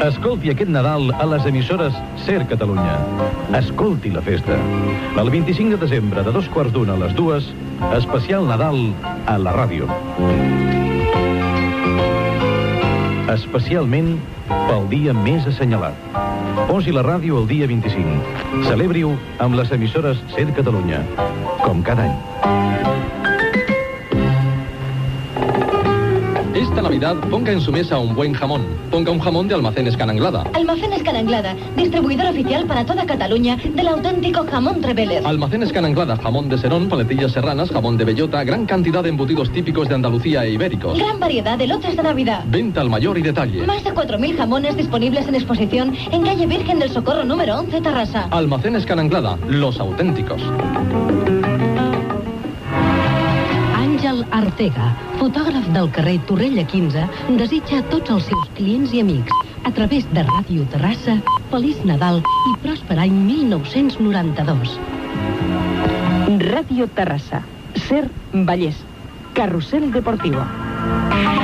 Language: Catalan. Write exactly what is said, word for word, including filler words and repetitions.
Escolti aquest Nadal a les emissores Ser Catalunya. Escolti la festa. El vint-i-cinc de desembre, de dos quarts d'una a les dues, especial Nadal a la ràdio. Especialment pel dia més assenyalat. Posi la ràdio el dia vint-i-cinc. Celebri-ho amb les emissores Ser Catalunya, com cada any. Esta Navidad ponga en su mesa un buen jamón. Ponga un jamón de Almacenes Can Anglada. Almacenes Can Anglada, distribuidor oficial para toda Cataluña del auténtico jamón Treveles. Almacenes Can Anglada, jamón de Serón, paletillas serranas, jamón de bellota, gran cantidad de embutidos típicos de Andalucía e ibéricos. Gran variedad de lotes de Navidad. Venta al mayor y detalle. Más de cuatro mil jamones disponibles en exposición en calle Virgen del Socorro número once, Tarrasa. Almacenes Can Anglada, los auténticos. Àngel Arcega, fotògraf del carrer Torrella quinze, desitja a tots els seus clients i amics, a través de Ràdio Terrassa, Feliç Nadal i pròsper any mil nou-cents noranta-dos. Ràdio Terrassa, Ser Vallès, Carrusel Deportivo.